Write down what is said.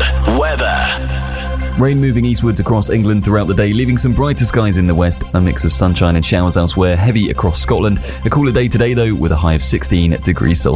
weather. Rain moving eastwards across England throughout the day, leaving some brighter skies in the west, a mix of sunshine and showers elsewhere, heavy across Scotland. A cooler day today though, with a high of 16 degrees Celsius.